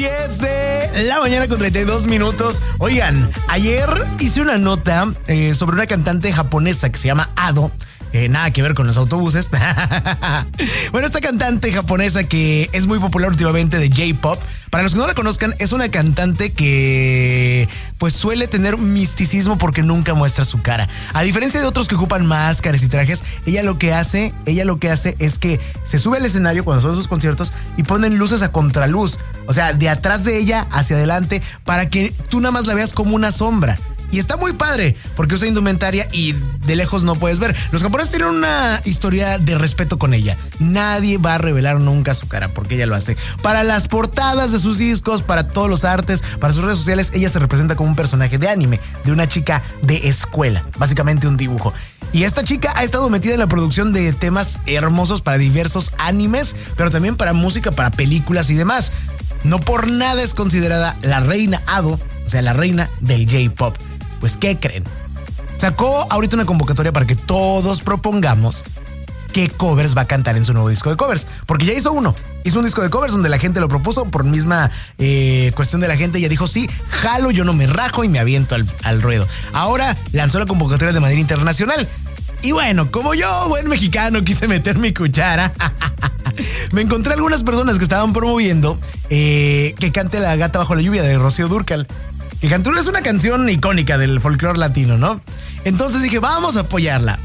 10 de la mañana con 32 minutos. Oigan, ayer hice una nota sobre una cantante japonesa que se llama Ado. Nada que ver con los autobuses. Bueno, esta cantante japonesa que es muy popular últimamente de J-pop. Para los que no la conozcan, es una cantante que pues suele tener misticismo porque nunca muestra su cara. A diferencia de otros que ocupan máscaras y trajes, ella lo que hace es que se sube al escenario cuando son sus conciertos y ponen luces a contraluz. O sea, de atrás de ella hacia adelante para que tú nada más la veas como una sombra. Y está muy padre, porque usa indumentaria y de lejos no puedes ver. Los japoneses tienen una historia de respeto con ella. Nadie va a revelar nunca su cara, porque ella lo hace. Para las portadas de sus discos, para todos los artes, para sus redes sociales, ella se representa como un personaje de anime, de una chica de escuela, básicamente un dibujo. Y esta chica ha estado metida en la producción de temas hermosos para diversos animes, pero también para música, para películas y demás. No por nada es considerada la reina Ado, o sea, la reina del J-pop. Pues, ¿qué creen? Sacó ahorita una convocatoria para que todos propongamos qué covers va a cantar en su nuevo disco de covers. Porque ya hizo uno. Hizo un disco de covers donde la gente lo propuso por misma cuestión de la gente. Ella dijo, sí, jalo, yo no me rajo y me aviento al ruedo. Ahora lanzó la convocatoria de manera internacional. Y bueno, como yo, buen mexicano, quise meter mi cuchara. Me encontré algunas personas que estaban promoviendo que cante La Gata Bajo la Lluvia de Rocío Dúrcal. Que cantó, es una canción icónica del folclore latino, ¿no? Entonces dije, vamos a apoyarla.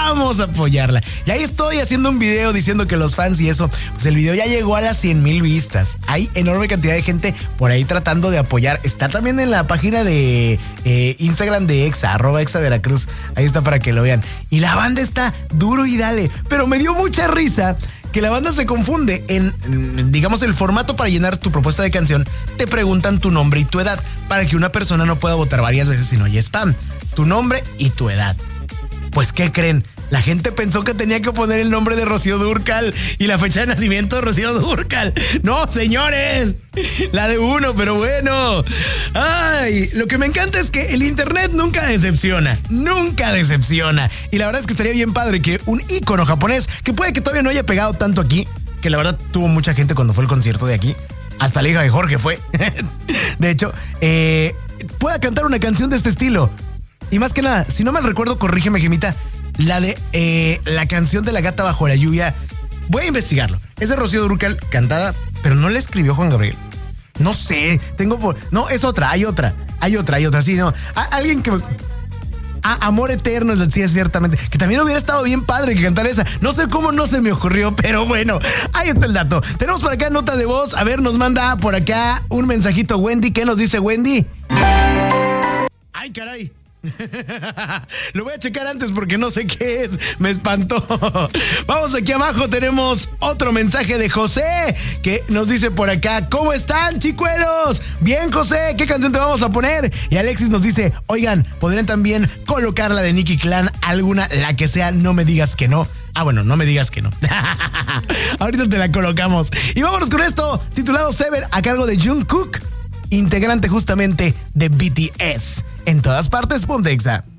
Y ahí estoy haciendo un video diciendo que los fans y eso, pues el video ya llegó a las 100,000 vistas. Hay enorme cantidad de gente por ahí tratando de apoyar. Está también en la página de Instagram de Exa, @ExaVeracruz. Ahí está para que lo vean. Y la banda está duro y dale. Pero me dio mucha risa que la banda se confunde en, digamos, el formato para llenar tu propuesta de canción. Te preguntan tu nombre y tu edad para que una persona no pueda votar varias veces si no hay spam. Tu nombre y tu edad. Pues, ¿qué creen? La gente pensó que tenía que poner el nombre de Rocío Dúrcal y la fecha de nacimiento de Rocío Dúrcal. No, señores, la de uno, pero bueno. Ay, lo que me encanta es que el internet nunca decepciona. Y la verdad es que estaría bien padre que un ícono japonés, que puede que todavía no haya pegado tanto aquí, que la verdad tuvo mucha gente cuando fue el concierto de aquí, hasta la hija de Jorge fue, de hecho, pueda cantar una canción de este estilo. Y más que nada, si no mal recuerdo, corrígeme, Gemita, la de la canción de La Gata Bajo la Lluvia, voy a investigarlo. Es de Rocío Dúrcal cantada, pero no la escribió Juan Gabriel. No sé, no, es otra, hay otra, sí, no. Alguien que... Amor Eterno, sí, es ciertamente. Que también hubiera estado bien padre que cantara esa. No sé cómo no se me ocurrió, pero bueno, ahí está el dato. Tenemos por acá nota de voz. A ver, nos manda por acá un mensajito Wendy. ¿Qué nos dice Wendy? Ay, caray. Lo voy a checar antes porque no sé qué es. Me espantó. Vamos aquí abajo, tenemos otro mensaje de José que nos dice por acá: ¿cómo están, chicuelos? Bien, José, ¿qué canción te vamos a poner? Y Alexis nos dice: oigan, podrían también colocar la de Nicky Clan, alguna, la que sea, no me digas que no. Ah, bueno, no me digas que no. Ahorita te la colocamos. Y vámonos con esto, titulado Seven, a cargo de Jungkook, integrante justamente de BTS. En todas partes, ponte Exa.